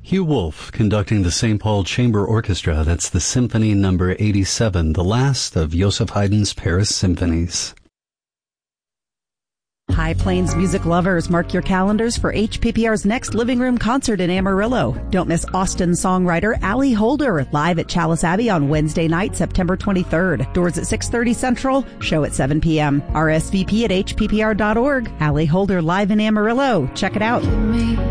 Hugh Wolf conducting the St. Paul Chamber Orchestra. That's the Symphony Number 87, the last of Joseph Haydn's Paris symphonies. High Plains music lovers, mark your calendars for HPPR's next Living Room concert in Amarillo. Don't miss Austin songwriter Allie Holder live at Chalice Abbey on Wednesday night, September 23rd. Doors at 6:30 Central, show at 7 p.m. RSVP at hppr.org. Allie Holder live in Amarillo. Check it out.